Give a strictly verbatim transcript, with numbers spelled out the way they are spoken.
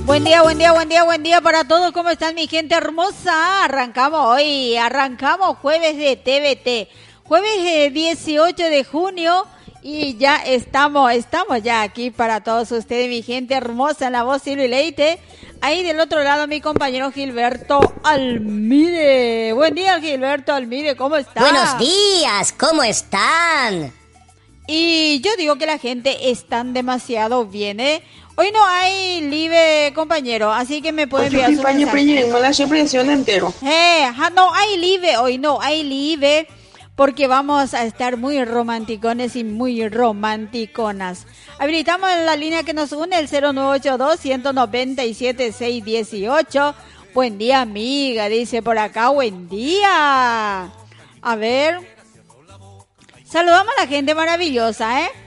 Buen día, buen día, buen día, buen día para todos. ¿Cómo están mi gente hermosa? Arrancamos hoy, arrancamos jueves de T V T. Jueves eh, dieciocho de junio y ya estamos, estamos ya aquí para todos ustedes, mi gente hermosa, en la voz Silvia Leite. Ahí del otro lado mi compañero Gilberto Almide. Buen día Gilberto Almide, ¿cómo está? Buenos días, ¿cómo están? Y yo digo que la gente están demasiado bien, ¿eh? Hoy no hay live, compañero, así que me pueden enviar su mensaje. entero. Eh, no hay live, hoy no hay live, porque vamos a estar muy romanticones y muy romanticonas. Habilitamos la línea que nos une, el cero nueve ocho dos, uno nueve siete, seis uno ocho. Buen día, amiga, dice por acá, buen día. A ver, saludamos a la gente maravillosa, ¿eh?